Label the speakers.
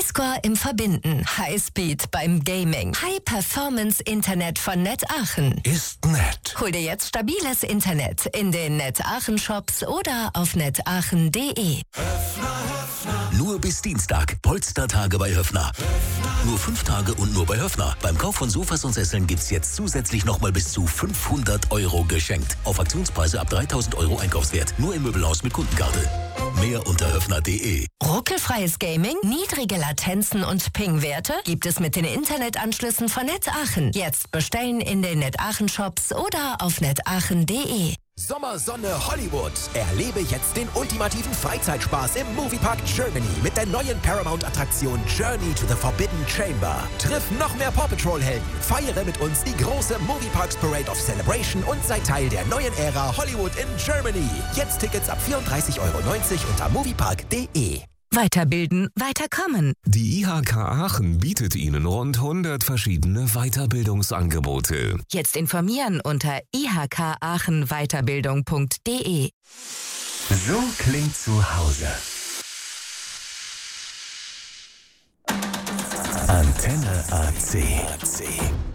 Speaker 1: Highscore im Verbinden, Highspeed beim Gaming, High-Performance-Internet von Net Aachen.
Speaker 2: Ist nett.
Speaker 1: Hol dir jetzt stabiles Internet in den Net Aachen Shops oder auf netaachen.de.
Speaker 2: Nur bis Dienstag. Polstertage bei Höffner. Nur 5 Tage und nur bei Höffner. Beim Kauf von Sofas und Sesseln gibt's jetzt zusätzlich nochmal bis zu 500 € geschenkt. Auf Aktionspreise ab 3.000 € Einkaufswert. Nur im Möbelhaus mit Kundenkarte. Mehr unter höffner.de.
Speaker 1: Ruckelfreies Gaming, niedrige Latenzen und Ping-Werte gibt es mit den Internetanschlüssen von Net Aachen. Jetzt bestellen in den Net Aachen Shops oder auf netaachen.de.
Speaker 3: Sommersonne Hollywood. Erlebe jetzt den ultimativen Freizeitspaß im Moviepark Germany mit der neuen Paramount-Attraktion Journey to the Forbidden Chamber. Triff noch mehr Paw Patrol-Helden. Feiere mit uns die große Movieparks Parade of Celebration und sei Teil der neuen Ära Hollywood in Germany. Jetzt Tickets ab 34,90 € unter moviepark.de.
Speaker 1: Weiterbilden, weiterkommen.
Speaker 4: Die IHK Aachen bietet Ihnen rund 100 verschiedene Weiterbildungsangebote.
Speaker 1: Jetzt informieren unter ihkachenweiterbildung.de.
Speaker 5: So klingt zu Hause. Antenne AC.